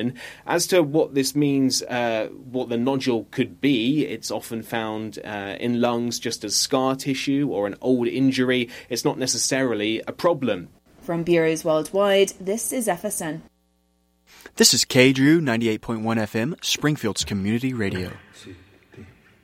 infection. As to what this means, what the nodule could be, it's often found in lungs just as scar tissue or an old injury. It's not necessarily a problem. From bureaus worldwide, this is FSN. This is KDRU 98.1 FM, Springfield's community radio.